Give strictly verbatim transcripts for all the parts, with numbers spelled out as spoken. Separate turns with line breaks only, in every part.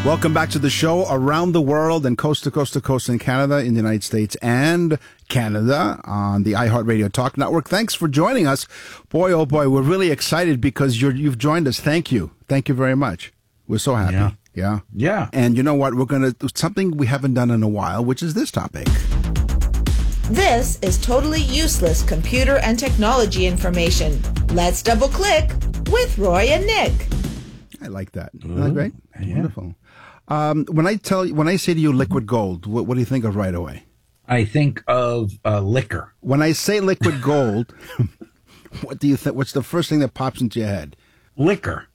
Welcome back to the show around the world and coast to coast to coast in Canada, in the United States and Canada on the iHeartRadio Talk Network. Thanks for joining us. Boy, oh boy, we're really excited because you're, you've joined us. Thank you. Thank you very much. We're so happy.
Yeah.
Yeah.
Yeah.
And you know what? We're going to do something we haven't done in a while, which is this topic.
This is totally useless computer and technology information. Let's double click with Roy and Nick.
I like that. Isn't that great?
Yeah.
Wonderful. Um, when I tell you, when I say to you liquid gold, what, what do you think of right away?
I think of uh, liquor.
When I say liquid gold, what do you think? What's the first thing that pops into your head?
Liquor.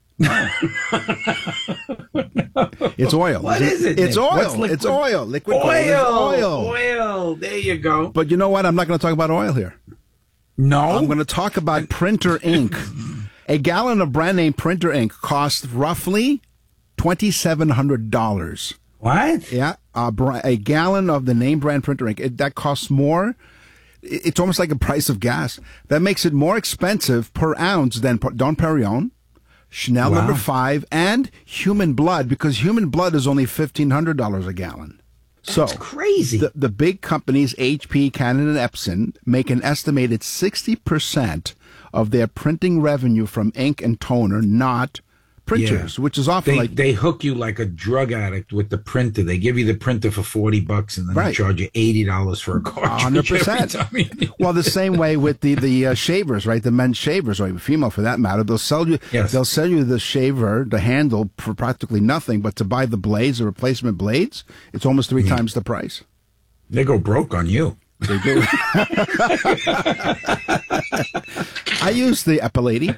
It's oil.
What is it?
It's
Nick?
oil.
What's liquid?
It's oil. Liquid
Oil.
gold is oil.
Oil. There you go.
But you know what? I'm not going to talk about oil here.
No.
I'm going to talk about printer ink. A gallon of brand name printer ink costs roughly twenty-seven hundred dollars.
What?
Yeah, a, br- a gallon of the name brand printer ink. It, that costs more. It, it's almost like the price of gas. That makes it more expensive per ounce than Dom Perignon, Chanel
Wow.
Number Five, and human blood, because human blood is only fifteen hundred dollars a gallon. So
That's crazy.
The, the big companies, H P, Canon, and Epson, make an estimated sixty percent of their printing revenue from ink and toner, not printers,
Yeah.
which is often
They,
like...
they hook you like a drug addict with the printer. They give you the printer for forty bucks and then
Right.
they charge you eighty dollars for a cartridge.
one hundred percent.
every time.
Well, the same way with the the uh, shavers, right? The men's shavers, or female for that matter. They'll sell you.
Yes.
They'll sell you the shaver, the handle, for practically nothing. But to buy the blades, the replacement blades, it's almost three times the price.
They go broke on you.
They do. I use the Epilady.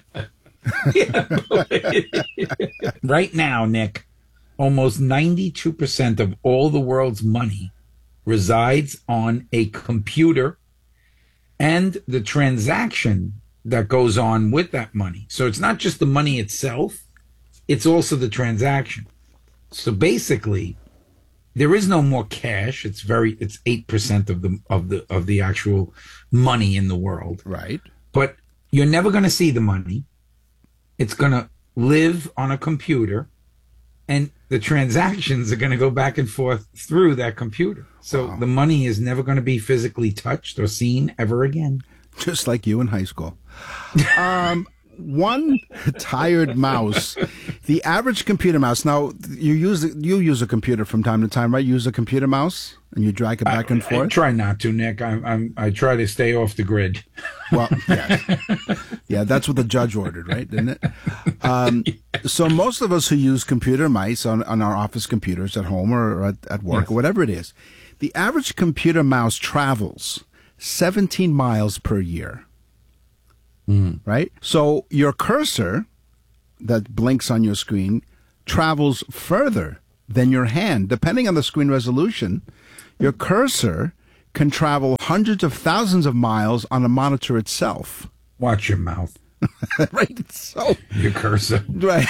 Right now, Nick, almost ninety-two percent of all the world's money resides on a computer and the transaction that goes on with that money. So it's not just the money itself, it's also the transaction. So basically, there is no more cash. It's very it's eight percent of the of the of the actual money in the world.
Right.
But you're never going to see the money. It's going to live on a computer, and the transactions are going to go back and forth through that computer. So
Wow.
the money is never going to be physically touched or seen ever again.
Just like you in high school. Um, one tired mouse. The average computer mouse. Now you use you use a computer from time to time, right? You use a computer mouse and you drag it back and
I
forth.
try not to, Nick. I'm, I'm I try to stay off the grid.
Well, yeah, yeah, that's what the judge ordered, right? Didn't it? Um, so most of us who use computer mice on, on our office computers at home or at, at work
Yes.
or whatever it is, the average computer mouse travels seventeen miles per year. Right? So your cursor that blinks on your screen travels further than your hand. Depending on the screen resolution, your cursor can travel hundreds of thousands of miles on a monitor itself.
Watch your mouth,
Right? So,
your cursor.
right.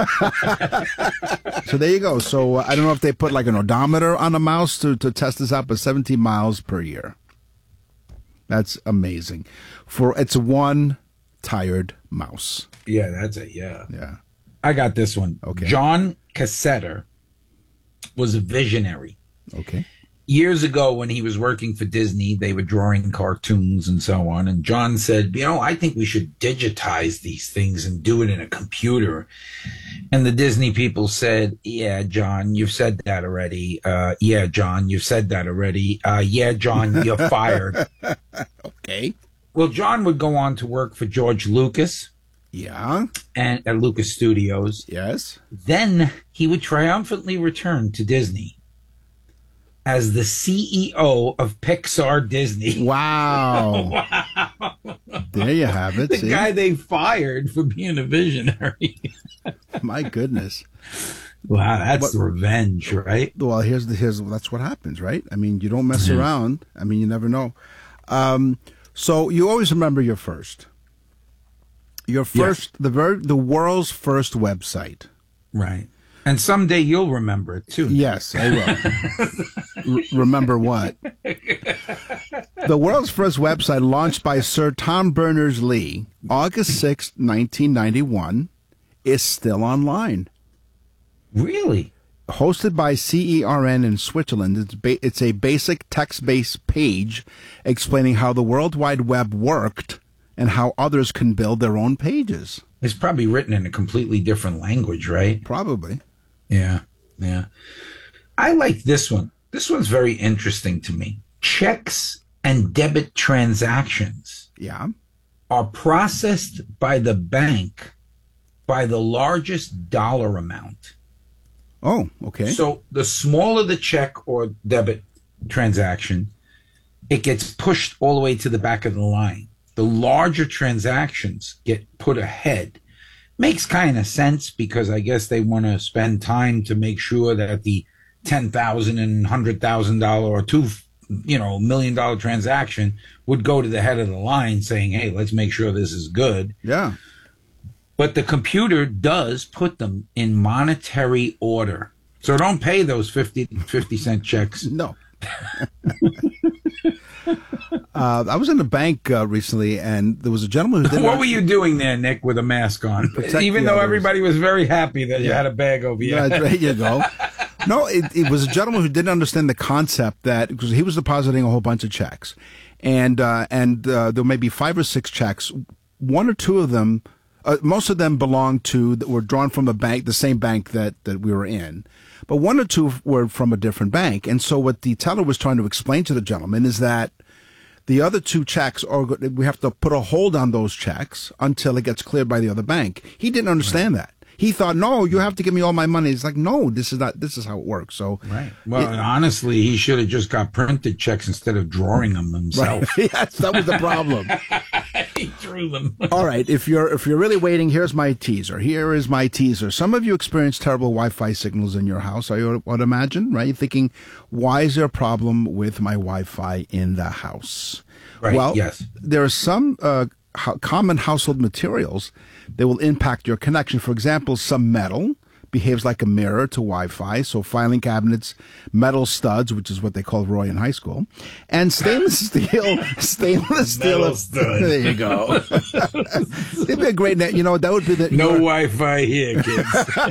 So there you go. So uh, I don't know if they put like an odometer on a mouse to, to test this out, but seventeen miles per year. That's amazing. For it's one tired mouse.
Yeah, that's it. Yeah.
Yeah.
I got this one.
Okay.
John Cassetter was a visionary.
Okay.
Years ago, when he was working for Disney, they were drawing cartoons and so on. And John said, you know, I think we should digitize these things and do it in a computer. And the Disney people said, yeah, John, you've said that already. Uh, yeah, John, you've said that already. Uh, yeah, John, you're fired.
Okay.
Well, John would go on to work for George Lucas
Yeah.
and at Lucas Studios.
Yes.
Then he would triumphantly return to Disney as the C E O of Pixar Disney.
Wow.
Wow.
There you have it.
The
See?
guy they fired for being a visionary.
My goodness.
Wow, that's
What-
revenge, right?
Well, here's the here's that's what happens, right? I mean, you don't mess
Yeah.
around. I mean, you never know. Um, so you always remember your first. Your first, the ver- the world's first website.
Right. And someday you'll remember it too.
Yes, I will. R- remember what? The world's first website, launched by Sir Tom Berners-Lee, August sixth, nineteen ninety-one, is still online.
Really?
hosted by C E R N in Switzerland. It's, ba- it's a basic text-based page explaining how the World Wide Web worked and how others can build their own pages.
It's probably written in a completely different language, right?
Probably.
Yeah, yeah. I like this one. This one's very interesting to me. Checks and debit transactions
Yeah.
are processed by the bank by the largest dollar amount.
Oh, okay.
So the smaller the check or debit transaction, it gets pushed all the way to the back of the line. The larger transactions get put ahead. Makes kind of sense because I guess they want to spend time to make sure that the ten thousand dollars and one hundred thousand dollars or two, you know, million dollar transaction would go to the head of the line saying, hey, let's make sure this is good.
Yeah.
But the computer does put them in monetary order. So don't pay those fifty, fifty cent checks.
No. uh, I was in a bank uh, recently, and there was a gentleman who didn't...
What were you doing there, Nick, with a mask on?
Protect
Even
the
though
others.
everybody was very happy that you
Yeah.
had a bag over your
Yeah,
head.
there you go. No, it, it was a gentleman who didn't understand the concept that, because he was depositing a whole bunch of checks, and uh, and uh, there may be five or six checks. One or two of them, uh, most of them belonged to, that were drawn from a bank, the same bank that, that we were in. But one or two were from a different bank. And so what the teller was trying to explain to the gentleman is that the other two checks are, we have to put a hold on those checks until it gets cleared by the other bank. He didn't understand that. He thought, no, you have to give me all my money. It's like, no, this is not, this is how it works. So,
Right. Well,
it-
honestly, he should have just got printed checks instead of drawing them himself.
yes, that was the problem.
He drew them.
All right, if you're if you're really waiting, here's my teaser. Here is my teaser. Some of you experience terrible Wi-Fi signals in your house. I would imagine, right? You're thinking, why is there a problem with my Wi-Fi in the house?
Right,
Well,
yes.
there are some uh, ho- common household materials that will impact your connection. For example, some metal behaves like a mirror to Wi-Fi. So filing cabinets, metal studs, which is what they called Roy in high school, and stainless steel, stainless steel.
Metal stud.
There you go. It'd be a great net. You know, that would be the
No
you know,
Wi-Fi here, kids.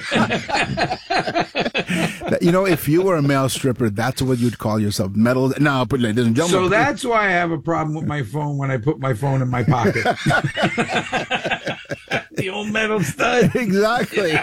that- you know, if you were a male stripper, that's what you'd call yourself. Metal. No, but ladies and gentlemen.
So that's why I have a problem with my phone when I put my phone in my pocket. The old metal stud.
Exactly.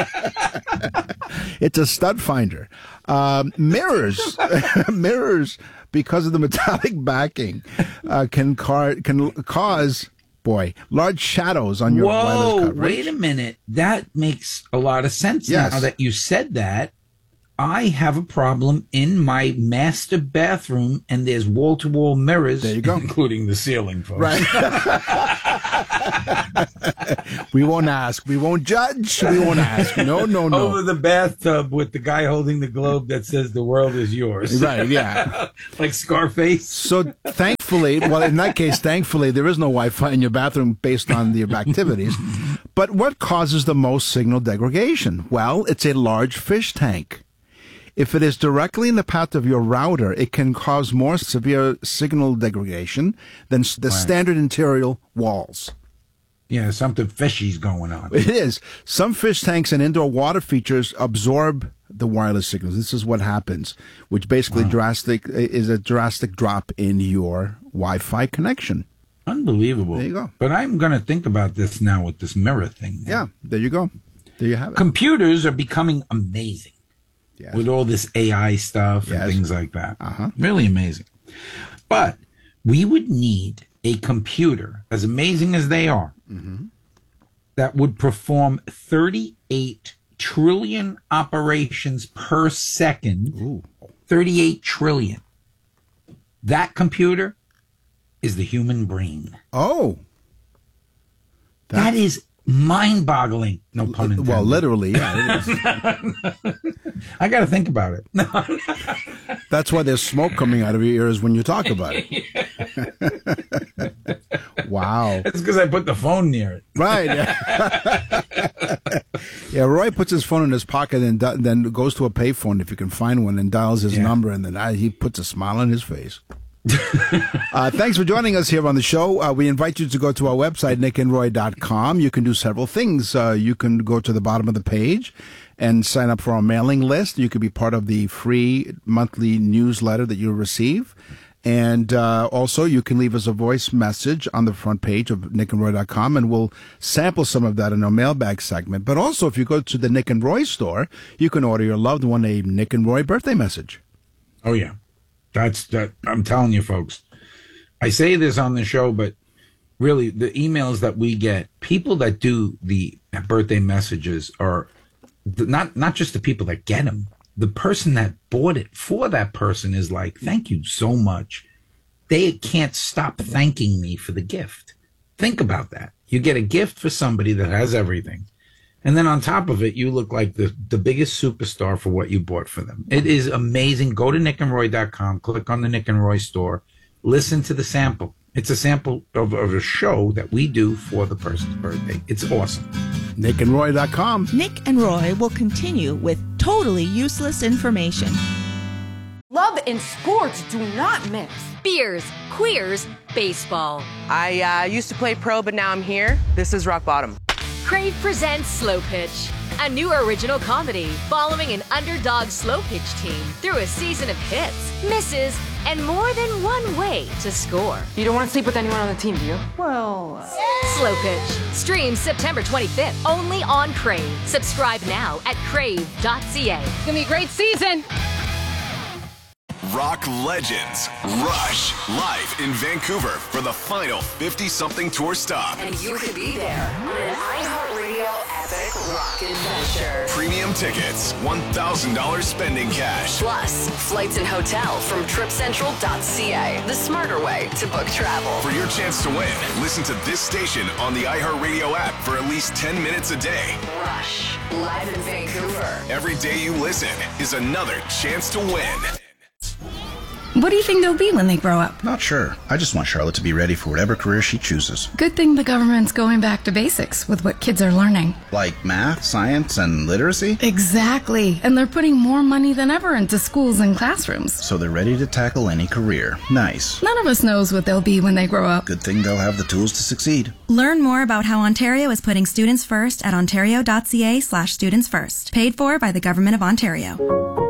It's a stud finder. Um, mirrors, mirrors, because of the metallic backing, uh, can car- can cause, boy, large shadows on your wireless
Whoa,
coverage.
wait a minute. That makes a lot of sense
Yes.
now that you said that. I have a problem in my master bathroom, and there's wall-to-wall mirrors.
There you go.
Including the ceiling, folks.
Right. We won't ask. We won't judge. We won't ask. No, no, no.
Over the bathtub with the guy holding the globe that says the world is yours.
Right, yeah.
Like Scarface.
So thankfully, well, in that case, thankfully, there is no Wi-Fi in your bathroom based on your activities. But what causes the most signal degradation? Well, it's a large fish tank. If it is directly in the path of your router, it can cause more severe signal degradation than s- the
Right.
standard interior walls.
Yeah, something fishy's going on.
It is. Some fish tanks and indoor water features absorb the wireless signals. This is what happens, which basically drastic is a drastic drop in your Wi-Fi connection.
Unbelievable.
There you go.
But I'm going to think about this now with this mirror thing.
Yeah, there you go. There you have it.
Computers are becoming amazing
Yes.
with all this A I stuff
Yes.
and things like that.
Uh-huh.
Really amazing. But we would need a computer, as amazing as they are,
Mm-hmm.
that would perform thirty-eight trillion operations per second.
Ooh.
thirty-eight trillion. That computer is the human brain.
Oh.
That is mind-boggling. No pun intended.
Well, literally, yeah. It is.
I got to think about it.
That's why there's smoke coming out of your ears when you talk about it. Wow.
It's because I put the phone near it.
Right. Yeah. Yeah, Roy puts his phone in his pocket and di- then goes to a payphone if you can find one and dials his
Yeah.
number, and then uh, he puts a smile on his face. uh, thanks for joining us here on the show. Uh, we invite you to go to our website, nick and roy dot com. You can do several things. Uh, you can go to the bottom of the page and sign up for our mailing list. You could be part of the free monthly newsletter that you'll receive. And uh, also, you can leave us a voice message on the front page of nick and roy dot com, and we'll sample some of that in our mailbag segment. But also, if you go to the Nick and Roy store, you can order your loved one a Nick and Roy birthday message.
Oh, yeah. That's that. I'm telling you, folks. I say this on the show, but really, the emails that we get, people that do the birthday messages are not not just the people that get them. The person that bought it for that person is like, thank you so much. They can't stop thanking me for the gift. Think about that. You get a gift for somebody that has everything. And then on top of it, you look like the, the biggest superstar for what you bought for them. It is amazing. Go to nick and roy dot com, click on the Nick and Roy store, listen to the sample. It's a sample of, of a show that we do for the person's birthday. It's awesome.
nick and roy dot com.
Nick and Roy will continue with totally useless information.
Love and sports do not mix.
Beers, queers, baseball.
I uh, used to play pro, but now I'm here. This is rock bottom.
Crave presents Slow Pitch, a new original comedy following an underdog slow pitch team through a season of hits, misses, and more than one way to score.
You don't want to sleep with anyone on the team, do you? Well... Uh...
Slow Pitch. Streams September twenty-fifth, only on Crave. Subscribe now at crave dot c a.
It's going to be a great season.
Rock legends Rush live in Vancouver for the final fifty-something tour stop.
And you could be there on an iHeartRadio epic rock adventure.
Premium tickets, one thousand dollars spending cash.
Plus, flights and hotel from trip central dot c a, the smarter way to book travel.
For your chance to win, listen to this station on the iHeartRadio app for at least ten minutes a day.
Rush, live in Vancouver.
Every day you listen is another chance to win.
What do you think they'll be when they grow up?
Not sure. I just want Charlotte to be ready for whatever career she chooses.
Good thing the government's going back to basics with what kids are learning.
Like math, science, and literacy?
Exactly. And they're putting more money than ever into schools and classrooms.
So they're ready to tackle any career. Nice.
None of us knows what they'll be when they grow up.
Good thing they'll have the tools to succeed.
Learn more about how Ontario is putting students first at ontario dot c a slash students first. Paid for by the Government of Ontario.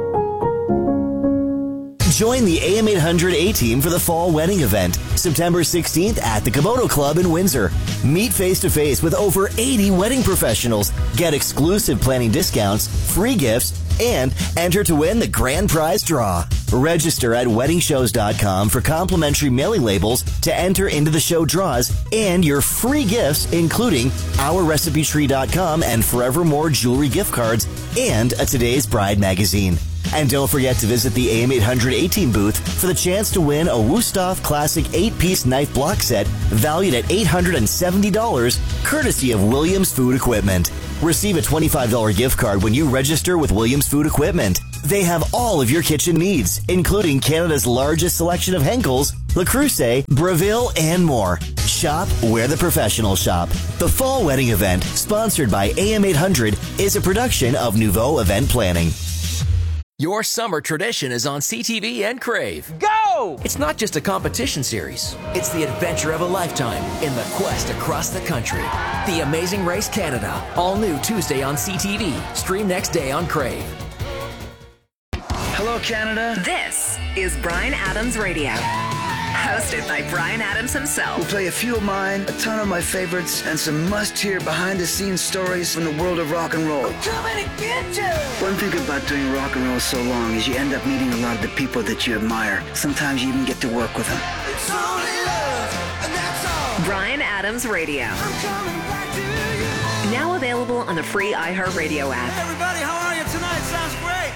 Join the A M eight hundred A-Team for the fall wedding event, September sixteenth at the Komodo Club in Windsor. Meet face-to-face with over eighty wedding professionals, get exclusive planning discounts, free gifts, and enter to win the grand prize draw. Register at wedding shows dot com for complimentary mailing labels to enter into the show draws and your free gifts, including our recipe tree dot com and Forevermore jewelry gift cards and a Today's Bride magazine. And don't forget to visit the A M eight hundred A-Team booth for the chance to win a Wusthof Classic eight-piece knife block set valued at eight hundred seventy dollars, courtesy of Williams Food Equipment. Receive a twenty-five dollars gift card when you register with Williams Food Equipment. They have all of your kitchen needs, including Canada's largest selection of Henkels, Le Creuset, Breville, and more. Shop where the professionals shop. The Fall Wedding Event, sponsored by A M eight hundred, is a production of Nouveau Event Planning.
Your summer tradition is on C T V and Crave.
Go!
It's not just a competition series. It's the adventure of a lifetime in the quest across the country. The Amazing Race Canada. All new Tuesday on C T V. Stream next day on Crave.
Hello, Canada.
This is Bryan Adams Radio. Hosted by Bryan Adams himself.
We'll play a few of mine, a ton of my favorites, and some must-hear behind-the-scenes stories from the world of rock and roll.
I'm coming to get you!
One thing about doing rock and roll so long is you end up meeting a lot of the people that you admire. Sometimes you even get to work with them.
It's only love, and that's all.
Bryan Adams Radio.
I'm coming back to you.
Now available on the free iHeartRadio app.
Hey everybody, how are you tonight? Sounds great.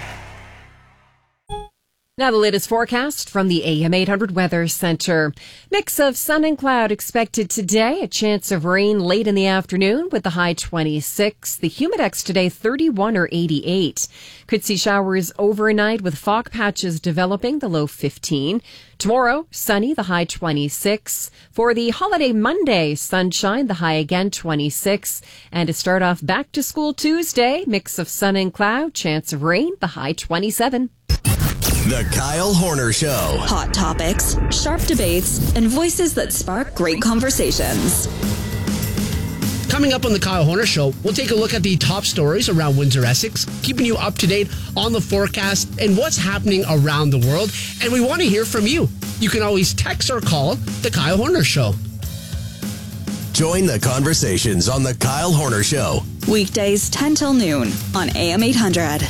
Now the latest forecast from the A M eight hundred Weather Center. Mix of sun and cloud expected today. A chance of rain late in the afternoon with the high twenty-six. The humidex today thirty-one or eighty-eight. Could see showers overnight with fog patches developing, the low fifteen. Tomorrow, sunny, the high twenty-six. For the holiday Monday, sunshine, the high again twenty-six. And to start off back to school Tuesday, mix of sun and cloud, chance of rain, the high twenty-seven.
The Kyle Horner Show.
Hot topics, sharp debates, and voices that spark great conversations. Coming up on the Kyle Horner Show, we'll take a look at the top stories around Windsor, Essex, keeping you up to date on the forecast and what's happening around the world. And we want to hear from you. You can always text or call the Kyle Horner Show.
Join the conversations on the Kyle Horner Show.
Weekdays ten till noon on A M eight hundred.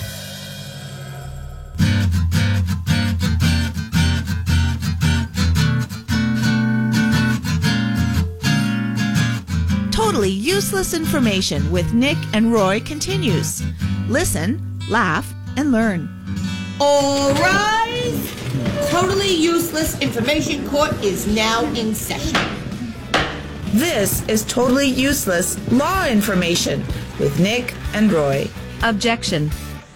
Totally Useless Information with Nick and Roy continues. Listen, laugh, and learn.
All rise! Totally Useless Information Court is now in session.
This is Totally Useless Law Information with Nick and Roy.
Objection.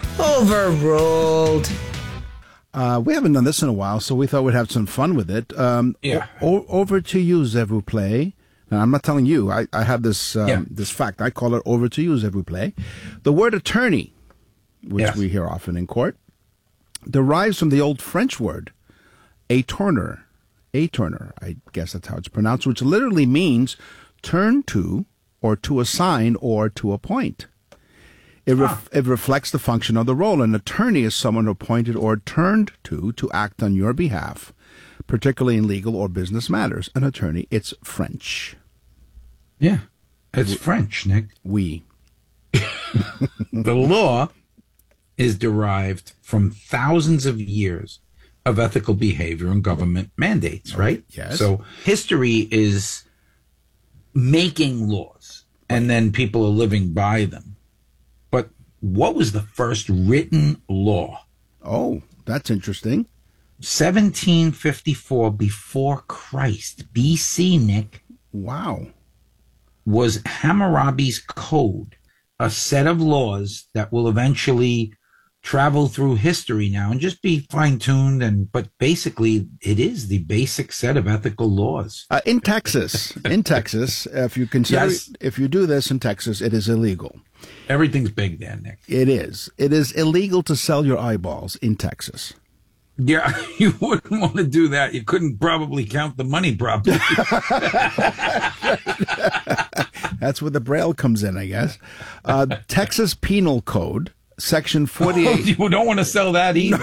Overruled.
Uh, we haven't done this in a while, so we thought we'd have some fun with it. Um,
yeah.
O- over to you, Zevu Play. Now, I'm not telling you. I, I have this um,
yeah.
this fact. I call it over to you, Zevu Play. The word attorney, which
yes.
we hear often in court, derives from the old French word étourner. Étourner, I guess that's how it's pronounced, which literally means turn to, or to assign, or to appoint. It, ref- it reflects the function of the role. An attorney is someone appointed or turned to to act on your behalf, particularly in legal or business matters. An attorney, it's French.
Yeah, it's French, Nick.
Oui.
The law is derived from thousands of years of ethical behavior and government mandates, right?
Yes.
So history is making laws, and then people are living by them. But what was the first written law?
Oh, that's interesting.
seventeen fifty-four before Christ, B C, Nick.
Wow.
Was Hammurabi's Code, a set of laws that will eventually travel through history now and just be fine-tuned, and but basically it is the basic set of ethical laws.
Uh, in Texas, in Texas, if you consider,
Yes.
if you do this in Texas, it is illegal.
Everything's big there, Nick.
It is. It is illegal to sell your eyeballs in Texas.
Yeah, you wouldn't want to do that. You couldn't probably count the money properly.
That's where the Braille comes in, I guess. Uh, Texas Penal Code, Section forty-eight.
You don't want to sell that either.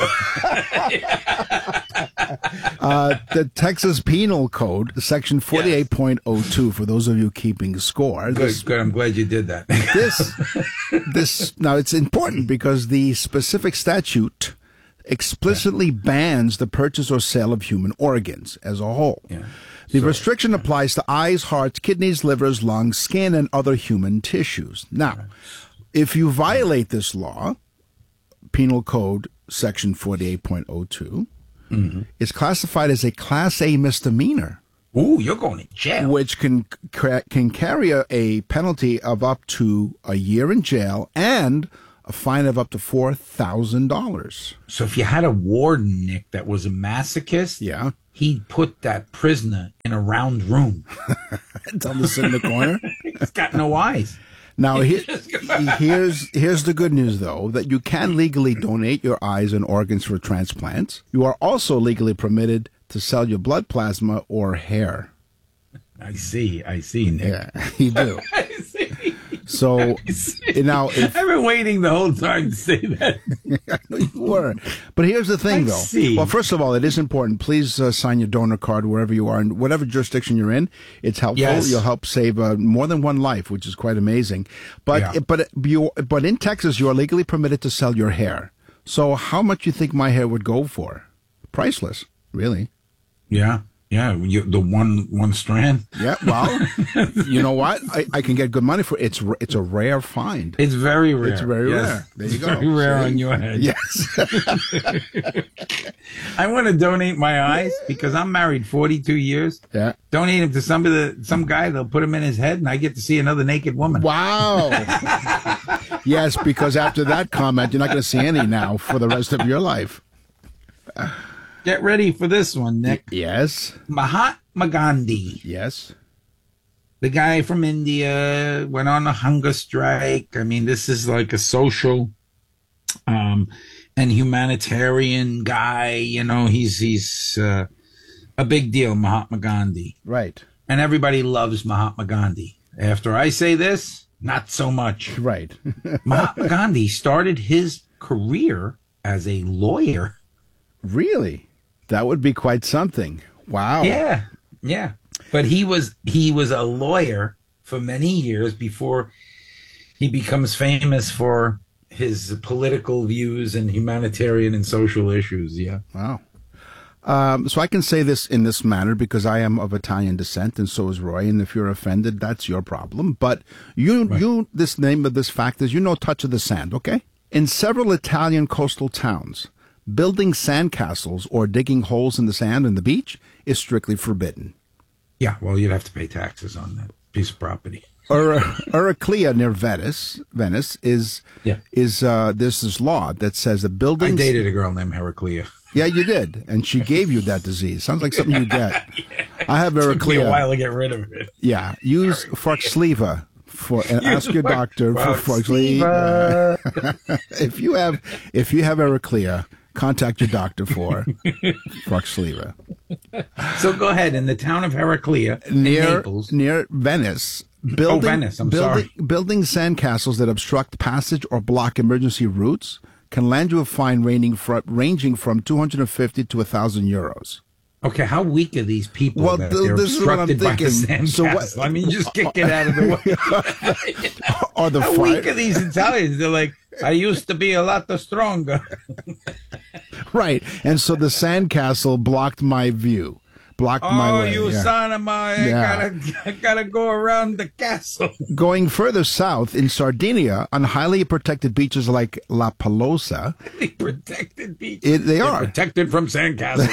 uh, the Texas Penal Code, Section forty-eight point oh two, for those of you keeping score.
Good,
This,
good. I'm glad you did that.
this, this, now it's important because the specific statute explicitly bans the purchase or sale of human organs as a whole.
Yeah.
The
So,
restriction applies to eyes, hearts, kidneys, livers, lungs, skin, and other human tissues. Now, if you violate this law, Penal Code Section forty-eight point oh two,
mm-hmm.
is classified as a Class A misdemeanor.
Ooh, you're going to jail.
Which can can carry a, a penalty of up to a year in jail and a fine of up to four thousand dollars.
So if you had a warden, Nick, that was a masochist,
yeah,
he'd put that prisoner in a round room.
Tell him to sit in the corner.
He's got no eyes.
Now, he, here's here's the good news, though, that you can legally donate your eyes and organs for transplants. You are also legally permitted to sell your blood plasma or hair.
I see. I see, Nick.
Yeah, you do.
I see.
So now, if,
I've been waiting the whole time to say that.
I know you were. But here's the thing,
I
though.
see.
Well, first of all, it is important. Please uh, sign your donor card wherever you are, in whatever jurisdiction you're in. It's helpful.
Yes.
You'll help save uh, more than one life, which is quite amazing. But
Yeah.
but you but in Texas, you are legally permitted to sell your hair. So how much you think my hair would go for? Priceless, really.
Yeah. Yeah, you, the one one strand.
Yeah, well, you know what? I, I can get good money for it. It's r- it's a rare find.
It's very rare.
It's very
Yes.
rare. There you
It's
go.
very rare
See?
on your head.
Yes.
I want to donate my eyes because I'm married forty-two years.
Yeah.
Donate them to somebody, some guy. They'll put them in his head, and I get to see another naked woman.
Wow. Yes, because after that comment, you're not going to see any now for the rest of your life.
Get ready for this one, Nick.
Yes.
Mahatma Gandhi.
Yes.
The guy from India went on a hunger strike. I mean, this is like a social um, and humanitarian guy. You know, he's he's uh, a big deal, Mahatma Gandhi.
Right.
And everybody loves Mahatma Gandhi. After I say this, not so much.
Right.
Mahatma Gandhi started his career as a lawyer.
Really? That would be quite something. Wow.
Yeah, yeah. But he was he was a lawyer for many years before he becomes famous for his political views and humanitarian and social issues. Yeah.
Wow. Um, so I can say this in this manner because I am of Italian descent, and so is Roy. And if you're offended, that's your problem. But you, right. you, this name of this fact is you know touch of the sand. Okay. In several Italian coastal towns, building sandcastles or digging holes in the sand and the beach is strictly forbidden.
Yeah. Well, you'd have to pay taxes on that piece of property.
Ur- Eraclea near Venice, Venice is
yeah.
is uh, there's this law that says the buildings.
I dated a girl named Heraclea.
Yeah, you did, and she gave you that disease. Sounds like something you get.
yeah.
I have Eraclea.
It took me a while to get rid of it.
Yeah, use Forxleva for and ask your doctor for Forxleva. if you have if you have Eraclea, contact your doctor for Forxleva.
So go ahead. In the town of Heraclea,
near
Naples,
near Venice. Building,
oh, Venice, I'm
building,
sorry.
Building sandcastles that obstruct passage or block emergency routes can land you a fine ranging from, ranging from two hundred fifty to one thousand euros.
Okay, how weak are these people
well,
that
th-
they're
this
obstructed
is what I'm
by the
thinking.
sandcastle?
So what,
I mean, just kick it out of the way.
or the
how
fire.
weak are these Italians? They're like, I used to be a lot stronger.
Right, and so the sandcastle blocked my view. Blocked
oh,
my way.
you
yeah.
son of my! I
Yeah.
gotta, I gotta go around the castle.
Going further south in Sardinia, on highly protected beaches like La Palosa,
Highly protected beaches.
It, they
They're
are
protected from sandcastles.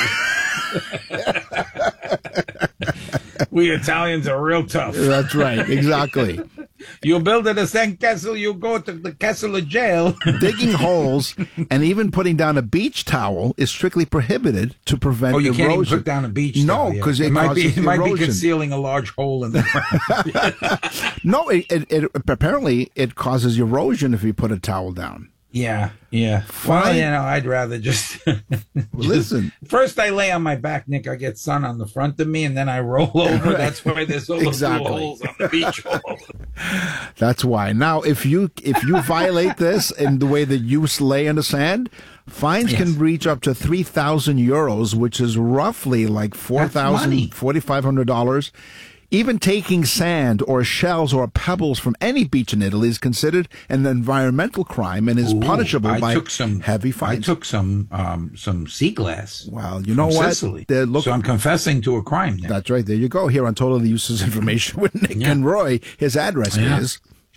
We Italians are real tough.
That's right, exactly.
You build it a sandcastle, you go to the castle of jail.
Digging holes and even putting down a beach towel is strictly prohibited to prevent
Oh, you
erosion.
can't even put down a beach
No,
towel.
because
it,
it,
might be
causes
it might be
erosion.
concealing a large hole in the ground.
No, it, it, it apparently it causes erosion if you put a towel down.
Yeah, yeah.
Fine.
Well, you know, I'd rather just, just
listen.
First, I lay on my back, Nick. I get sun on the front of me, and then I roll over.
Right.
That's why there's all
Exactly.
the holes on the beach.
That's why. Now, if you if you violate this in the way that you lay in the sand, fines
Yes.
can reach up to three thousand euros, which is roughly like four thousand, forty-five hundred dollars. Even taking sand or shells or pebbles from any beach in Italy is considered an environmental crime and is
Ooh,
punishable
I
by
took some,
heavy fines.
I took some um, some sea glass.
Well, you know
from
what?
Sicily.
They're look-
so I'm confessing to a crime now.
That's right. There you go. Here on Totally Useless Information with Nick
Yeah.
and Roy. His address
Yeah.
is.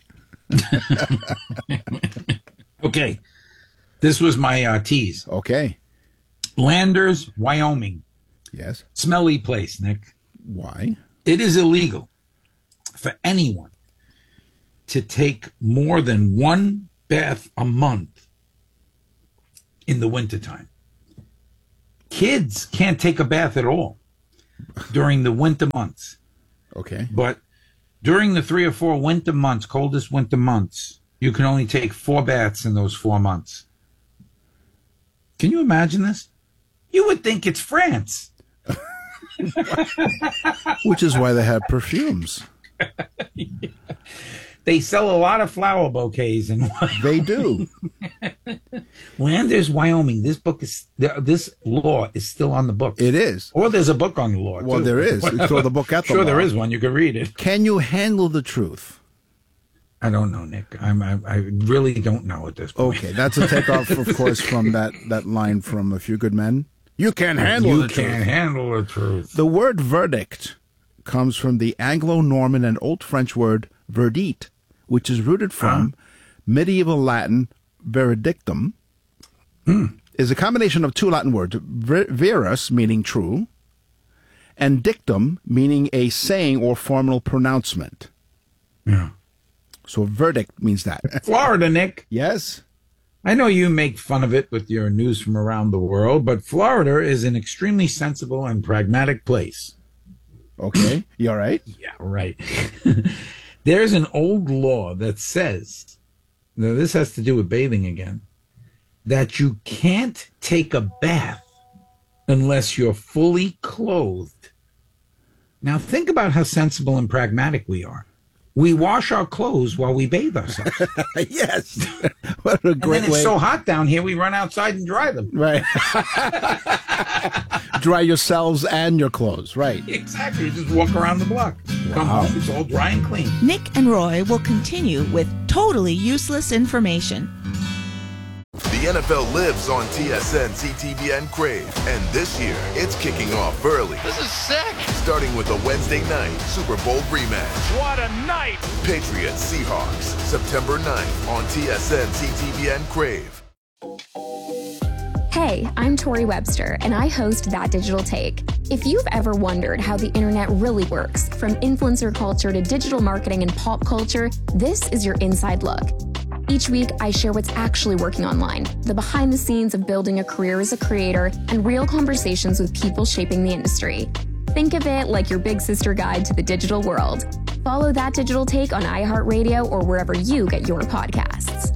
Okay. This was my uh, tease.
Okay.
Landers, Wyoming.
Yes.
Smelly place, Nick.
Why?
It is illegal for anyone to take more than one bath a month in the wintertime. Kids can't take a bath at all during the winter months.
Okay.
But during the three or four winter months, coldest winter months, you can only take four baths in those four months. Can you imagine this? You would think it's France.
Which is why they have perfumes.
Yeah. They sell a lot of flower bouquets in Wyoming.
They do.
Landers, Wyoming. This book is this law is still on the book.
It is.
Or there's a book on the law.
Well,
too.
there is. You throw the book at the
Sure,
law.
there is one. You can read it.
Can you handle the truth?
I don't know, Nick. I'm, I, I really don't know at this point.
Okay, that's a takeoff, of course, from that, that line from A Few Good Men. You can't handle
you
the truth.
You can't handle the truth.
The word verdict comes from the Anglo-Norman and Old French word verdict, which is rooted from huh? medieval Latin veredictum,
mm.
is a combination of two Latin words, ver- verus, meaning true, and dictum, meaning a saying or formal pronouncement.
Yeah.
So verdict means that.
Florida, Nick.
Yes?
I know you make fun of it with your news from around the world, but Florida is an extremely sensible and pragmatic place.
Okay. You all right?
Yeah, right. There's an old law that says, now this has to do with bathing again, that you can't take a bath unless you're fully clothed. Now think about how sensible and pragmatic we are. we wash our clothes while we bathe ourselves.
Yes. What a
And
great
then it's
way.
so hot down here, we run outside and dry them.
Right. Dry yourselves and your clothes. Right.
Exactly. You just walk around the block. Come
Wow.
home, it's all dry and clean.
Nick and Roy will continue with totally useless information.
The N F L lives on T S N, C T V N, Crave. And this year, it's kicking off early.
This is sick.
Starting with a Wednesday night Super Bowl rematch.
What a night.
Patriots Seahawks, September ninth on T S N, C T V N, Crave.
Hey, I'm Tori Webster, and I host That Digital Take. If you've ever wondered how the internet really works, from influencer culture to digital marketing and pop culture, this is your inside look. Each week, I share what's actually working online, the behind the scenes of building a career as a creator, and real conversations with people shaping the industry. Think of it like your big sister guide to the digital world. Follow That Digital Take on iHeartRadio or wherever you get your podcasts.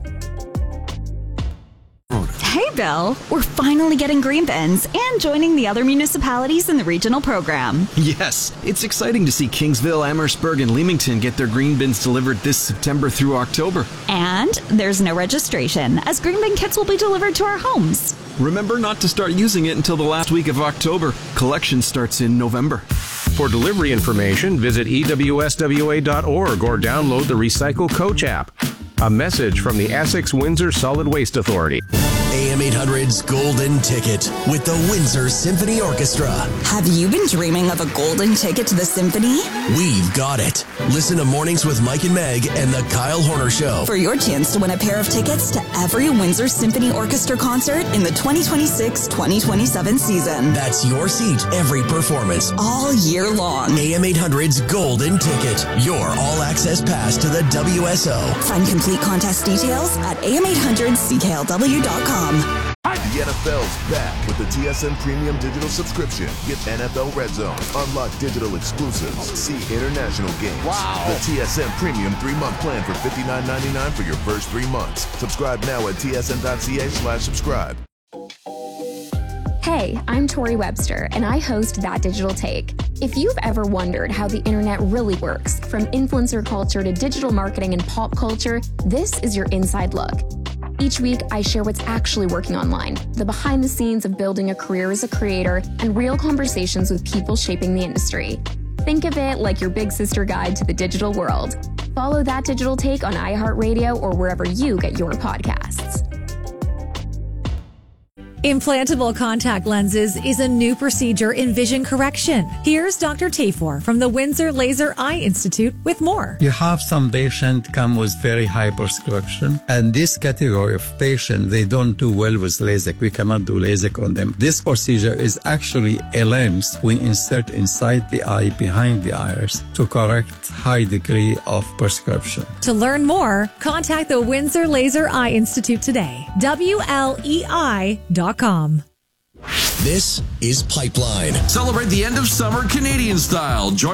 Hey, Bill. We're finally getting green bins and joining the other municipalities in the regional program.
Yes, it's exciting to see Kingsville, Amherstburg, and Leamington get their green bins delivered this September through October.
And there's no registration, as green bin kits will be delivered to our homes.
Remember not to start using it until the last week of October. Collection starts in November.
For delivery information, visit E W S W A dot org or download the Recycle Coach app. A message from the Essex Windsor Solid Waste Authority.
A M eight hundred's Golden Ticket with the Windsor Symphony Orchestra.
Have you been dreaming of a golden ticket to the symphony?
We've got it. Listen to Mornings with Mike and Meg and The Kyle Horner Show
For your chance to win a pair of tickets to every Windsor Symphony Orchestra concert in the twenty twenty-six twenty twenty-seven season.
That's your seat every performance.
All year long.
A M eight hundred's Golden Ticket. Your all-access pass to the W S O.
Find complete contest details at A M eight hundred C K L W dot com.
The N F L's back with the T S N Premium Digital subscription. Get N F L Red Zone, unlock digital exclusives, see international games.
Wow.
The T S N Premium three-month plan for fifty-nine ninety-nine for your first three months. Subscribe now at T S N dot C A slash subscribe.
Hey, I'm Tori Webster, and I host That Digital Take. If you've ever wondered how the internet really works, from influencer culture to digital marketing and pop culture, this is your inside look. Each week, I share what's actually working online, the behind the scenes of building a career as a creator, and real conversations with people shaping the industry. Think of it like your big sister guide to the digital world. Follow That Digital Take on iHeartRadio or wherever you get your podcasts.
Implantable contact lenses is a new procedure in vision correction. Here's Doctor Tafor from the Windsor Laser Eye Institute with more.
You have some patient come with very high prescription, and this category of patient, they don't do well with LASIK. We cannot do LASIK on them. This procedure is actually a lens we insert inside the eye, behind the iris, to correct high degree of prescription.
To learn more, contact the Windsor Laser Eye Institute today. W L E I dot com.
This is Pipeline.
Celebrate the end of summer Canadian style. Join